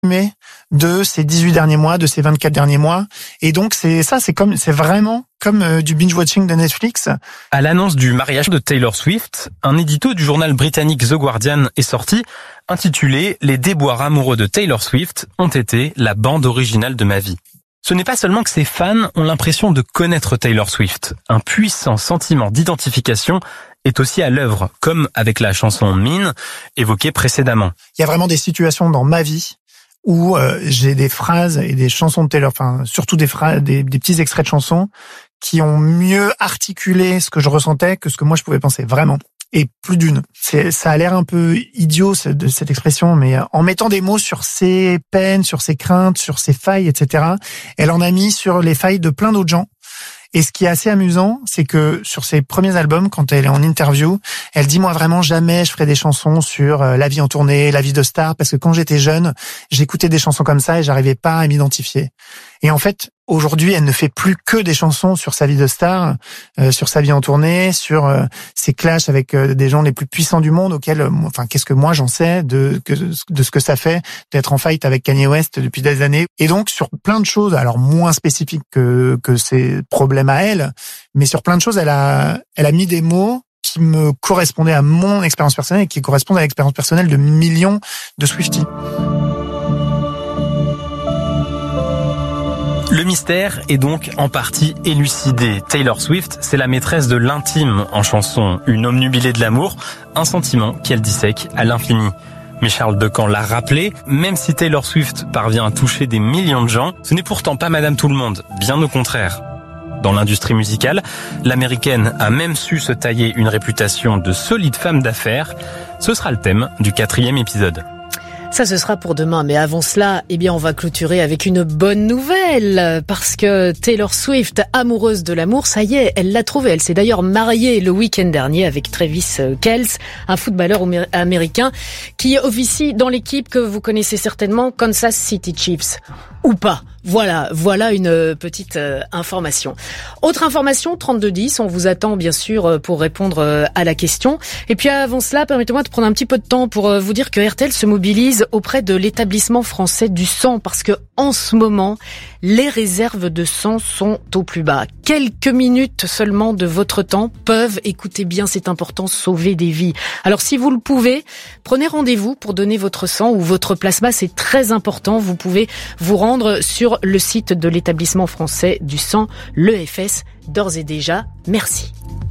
de ces 18 derniers mois, de ces 24 derniers mois. Et donc, c'est vraiment comme du binge-watching de Netflix. À l'annonce du mariage de Taylor Swift, un édito du journal britannique The Guardian est sorti, intitulé « Les déboires amoureux de Taylor Swift ont été la bande originale de ma vie ». Ce n'est pas seulement que ses fans ont l'impression de connaître Taylor Swift. Un puissant sentiment d'identification est aussi à l'œuvre, comme avec la chanson Mean, évoquée précédemment. Il y a vraiment des situations dans ma vie où j'ai des phrases et des chansons de Taylor, enfin surtout des petits extraits de chansons qui ont mieux articulé ce que je ressentais que ce que moi je pouvais penser, vraiment. Et plus d'une. Ça a l'air un peu idiot de cette expression, mais en mettant des mots sur ses peines, sur ses craintes, sur ses failles, etc., elle en a mis sur les failles de plein d'autres gens. Et ce qui est assez amusant, c'est que sur ses premiers albums, quand elle est en interview, elle dit « Moi, vraiment, jamais je ferai des chansons sur la vie en tournée, la vie de star, parce que quand j'étais jeune, j'écoutais des chansons comme ça et j'arrivais pas à m'identifier. » Et en fait, aujourd'hui, elle ne fait plus que des chansons sur sa vie de star, sur sa vie en tournée, sur ses clashs avec des gens les plus puissants du monde auxquels, qu'est-ce que moi j'en sais de ce que ça fait d'être en fight avec Kanye West depuis des années. Et donc, sur plein de choses, alors moins spécifiques que ses problèmes à elle, mais sur plein de choses, elle a mis des mots qui me correspondaient à mon expérience personnelle et qui correspondent à l'expérience personnelle de millions de Swifties. Le mystère est donc en partie élucidé. Taylor Swift, c'est la maîtresse de l'intime en chanson, une omnubilée de l'amour, un sentiment qu'elle dissèque à l'infini. Mais Charles Decamp l'a rappelé, même si Taylor Swift parvient à toucher des millions de gens, ce n'est pourtant pas Madame Tout-le-Monde, bien au contraire. Dans l'industrie musicale, l'américaine a même su se tailler une réputation de solide femme d'affaires. Ce sera le thème du 4e épisode. Ça, ce sera pour demain. Mais avant cela, on va clôturer avec une bonne nouvelle. Parce que Taylor Swift, amoureuse de l'amour, ça y est, elle l'a trouvé. Elle s'est d'ailleurs mariée le week-end dernier avec Travis Kelce, un footballeur américain qui officie dans l'équipe que vous connaissez certainement, Kansas City Chiefs. Ou pas. Voilà une petite information. Autre information, 3210, on vous attend bien sûr pour répondre à la question. Et puis avant cela, permettez-moi de prendre un petit peu de temps pour vous dire que RTL se mobilise auprès de l'établissement français du sang parce que en ce moment, les réserves de sang sont au plus bas. Quelques minutes seulement de votre temps peuvent, écoutez bien, c'est important, sauver des vies. Alors si vous le pouvez, prenez rendez-vous pour donner votre sang ou votre plasma, c'est très important. Vous pouvez vous rendre sur le site de l'établissement français du sang, l'EFS, d'ores et déjà. Merci.